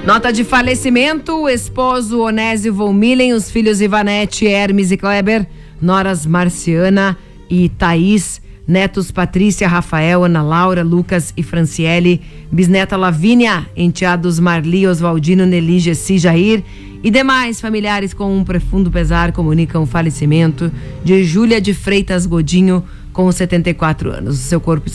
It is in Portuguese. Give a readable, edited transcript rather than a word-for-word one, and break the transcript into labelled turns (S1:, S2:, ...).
S1: Nota de falecimento: o esposo Onésio von Millen, os filhos Ivanete, Hermes e Kleber, noras Marciana e Thaís, netos Patrícia, Rafael, Ana Laura, Lucas e Franciele, bisneta Lavínia, enteados Marli, Oswaldino, Nelly, Gessi, Jair e demais familiares com um profundo pesar comunicam o falecimento de Júlia de Freitas Godinho, com 74 anos. O seu corpo